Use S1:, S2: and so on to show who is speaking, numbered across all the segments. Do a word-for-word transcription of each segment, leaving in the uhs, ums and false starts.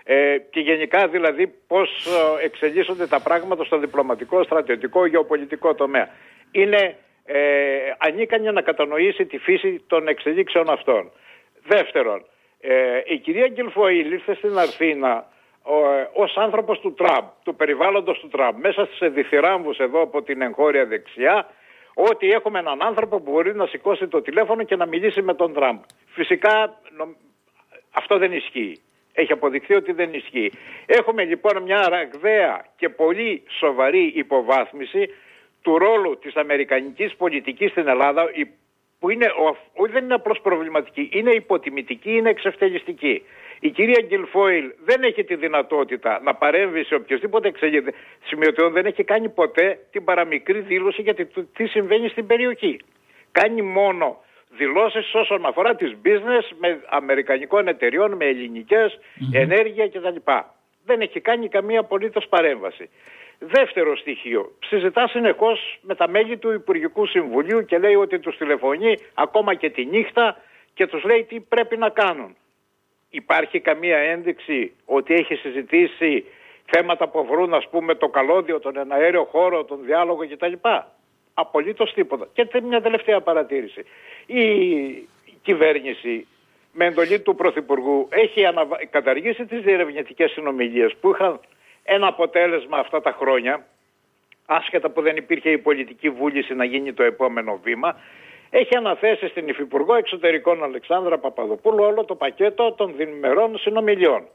S1: Ε, και γενικά δηλαδή πώς ε, εξελίσσονται τα πράγματα στο διπλωματικό, στρατιωτικό, γεωπολιτικό τομέα. Είναι ε, ανίκανη να κατανοήσει τη φύση των εξελίξεων αυτών. Δεύτερον, ε, η κυρία Γκουιλφόιλ ήρθε στην Αθήνα ως άνθρωπος του Τραμπ, του περιβάλλοντος του Τραμπ, μέσα στις διθυράμβους εδώ από την εγχώρια δεξιά, ότι έχουμε έναν άνθρωπο που μπορεί να σηκώσει το τηλέφωνο και να μιλήσει με τον Τραμπ. Φυσικά νο... αυτό δεν ισχύει. Έχει αποδειχθεί ότι δεν ισχύει. Έχουμε λοιπόν μια ραγδαία και πολύ σοβαρή υποβάθμιση του ρόλου της αμερικανικής πολιτικής στην Ελλάδα, που είναι, δεν είναι απλώς προβληματική, είναι υποτιμητική, είναι εξευτελιστική. Η κυρία Γκουιλφόιλ δεν έχει τη δυνατότητα να παρέμβει σε οποιοδήποτε σημειωτέων, δεν έχει κάνει ποτέ την παραμικρή δήλωση για τι συμβαίνει στην περιοχή. Κάνει μόνο δηλώσεις όσον αφορά τις business με αμερικανικών εταιριών, με ελληνικές, mm-hmm. ενέργεια κτλ. Δεν έχει κάνει καμία απολύτως παρέμβαση. Δεύτερο στοιχείο, συζητά συνεχώς με τα μέλη του Υπουργικού Συμβουλίου και λέει ότι τους τηλεφωνεί ακόμα και τη νύχτα και τους λέει τι πρέπει να κάνουν. Υπάρχει καμία ένδειξη ότι έχει συζητήσει θέματα που αφορούν, ας πούμε, το καλώδιο, τον εναέριο χώρο, τον διάλογο κτλ. Απολύτως τίποτα. Και μια τελευταία παρατήρηση. Η κυβέρνηση με εντολή του Πρωθυπουργού έχει αναβα... καταργήσει τις διερευνητικές συνομιλίες που είχαν ένα αποτέλεσμα αυτά τα χρόνια, άσχετα που δεν υπήρχε η πολιτική βούληση να γίνει το επόμενο βήμα. Έχει αναθέσει στην Υφυπουργό Εξωτερικών Αλεξάνδρα Παπαδοπούλου όλο το πακέτο των διμερών συνομιλιών.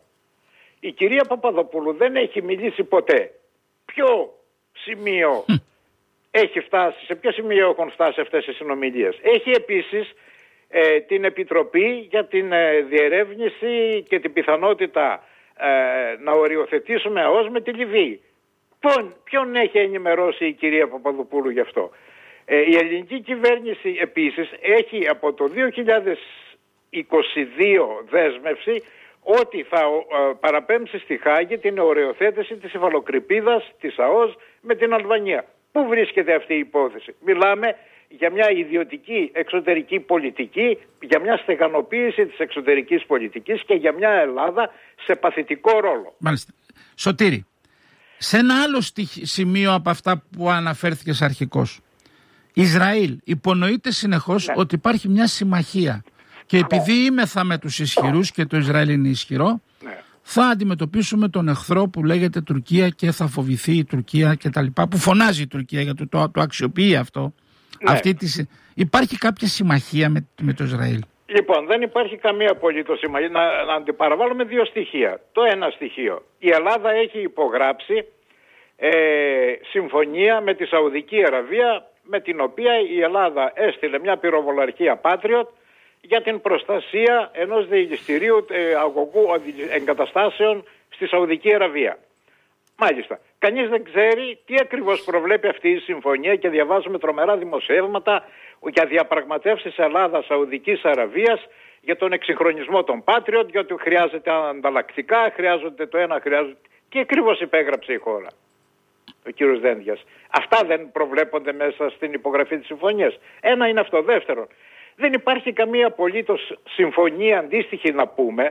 S1: Η κυρία Παπαδοπούλου δεν έχει μιλήσει ποτέ. Ποιο σημείο mm. έχει φτάσει, σε ποιο σημείο έχουν φτάσει αυτές οι συνομιλίες. Έχει επίσης ε, την Επιτροπή για την ε, διερεύνηση και την πιθανότητα ε, να οριοθετήσουμε ΑΟΣ με τη Λιβύη. Ποιον, ποιον έχει ενημερώσει η κυρία Παπαδοπούλου γι' αυτό. Η ελληνική κυβέρνηση επίσης έχει από το δύο χιλιάδες είκοσι δύο δέσμευση ότι θα παραπέμψει στη Χάγη την οριοθέτηση της υφαλοκρηπίδας της ΑΟΣ με την Αλβανία. Πού βρίσκεται αυτή η υπόθεση? Μιλάμε για μια ιδιωτική εξωτερική πολιτική, για μια στεγανοποίηση της εξωτερικής πολιτικής και για μια Ελλάδα σε παθητικό ρόλο.
S2: Μάλιστα. Σωτήρη, σε ένα άλλο σημείο από αυτά που αναφέρθηκες αρχικώς, Ισραήλ υπονοείται συνεχώς ναι. ότι υπάρχει μια συμμαχία και ναι. επειδή είμεθα με τους ισχυρούς και το Ισραήλ είναι ισχυρό, ναι. θα αντιμετωπίσουμε τον εχθρό που λέγεται Τουρκία και θα φοβηθεί η Τουρκία και τα λοιπά, που φωνάζει η Τουρκία γιατί το, το, το αξιοποιεί αυτό. Ναι. Αυτή τη, υπάρχει κάποια συμμαχία με, με το Ισραήλ?
S1: Λοιπόν, δεν υπάρχει καμία απολύτως συμμαχία. Να, να αντιπαραβάλλουμε δύο στοιχεία. Το ένα στοιχείο, η Ελλάδα έχει υπογράψει ε, συμφωνία με τη Σαουδική Αραβία, με την οποία η Ελλάδα έστειλε μια πυροβολαρχία Patriot για την προστασία ενός διελιστηρίου ε, αγωγού εγκαταστάσεων στη Σαουδική Αραβία. Μάλιστα. Κανείς δεν ξέρει τι ακριβώς προβλέπει αυτή η συμφωνία και διαβάζουμε τρομερά δημοσιεύματα για διαπραγματεύσεις Ελλάδα-Σαουδικής Αραβίας για τον εξυγχρονισμό των Patriot, γιατί χρειάζεται ανταλλακτικά, χρειάζονται το ένα, χρειάζεται... Τι ακριβώς υπέγραψε η χώρα? Ο κύριος Δένδιας. Αυτά δεν προβλέπονται μέσα στην υπογραφή της συμφωνίας. Ένα είναι αυτό. Δεύτερον, δεν υπάρχει καμία απολύτως συμφωνία αντίστοιχη να πούμε,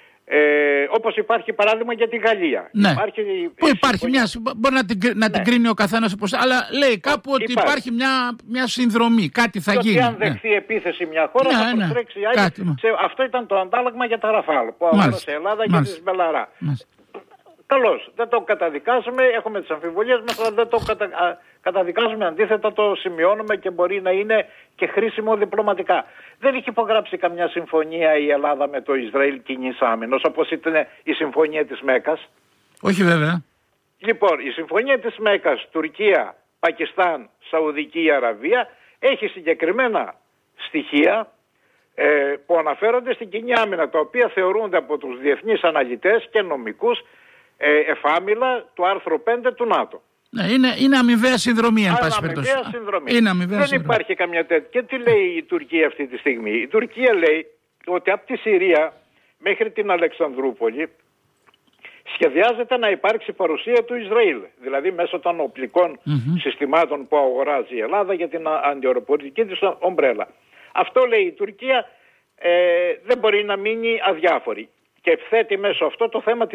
S1: ε, όπως υπάρχει παράδειγμα για τη Γαλλία.
S2: Ναι.
S1: Υπάρχει,
S2: που υπάρχει συμφωνία... μια, μπορεί να την, να ναι. την κρίνει ο καθένας όπως, αλλά λέει κάπου ότι υπάρχει, υπάρχει μια, μια συνδρομή, κάτι θα γίνει.
S1: Και αν δεχθεί ναι. επίθεση μια χώρα ναι, θα προστρέξει ναι. άλλη. Σε, αυτό ήταν το αντάλλαγμα για τα Ραφάλ που αγόρασε η Ελλάδα για τη Μπελαρά. Καλώς, δεν το καταδικάζουμε, έχουμε τις αμφιβολίες μας, αλλά δεν το κατα... καταδικάζουμε, αντίθετα το σημειώνουμε και μπορεί να είναι και χρήσιμο διπλωματικά. Δεν έχει υπογράψει καμιά συμφωνία η Ελλάδα με το Ισραήλ κοινής άμυνος, όπως ήταν η συμφωνία της Μέκας.
S2: Όχι βέβαια.
S1: Λοιπόν, η συμφωνία της Μέκας, Τουρκία, Πακιστάν, Σαουδική Αραβία, έχει συγκεκριμένα στοιχεία ε, που αναφέρονται στην κοινή άμυνα, τα οποία θεωρούνται από τους διεθνείς αναλυτές και νομικούς Ε, εφάμιλα του άρθρου πέντε του ΝΑΤΟ.
S2: Ναι, είναι, είναι αμοιβαία συνδρομή, εν πάση περιπτώσει.
S1: Είναι αμοιβαία Δεν συνδρομή. Υπάρχει καμιά τέτοια. Και τι λέει η Τουρκία αυτή τη στιγμή? Η Τουρκία λέει ότι από τη Συρία μέχρι την Αλεξανδρούπολη σχεδιάζεται να υπάρξει παρουσία του Ισραήλ. Δηλαδή μέσω των οπλικών mm-hmm. συστημάτων που αγοράζει η Ελλάδα για την αντιαεροπορική της ομπρέλα. Αυτό λέει η Τουρκία ε, δεν μπορεί να μείνει αδιάφορη. Και θέτει μέσω αυτό το θέμα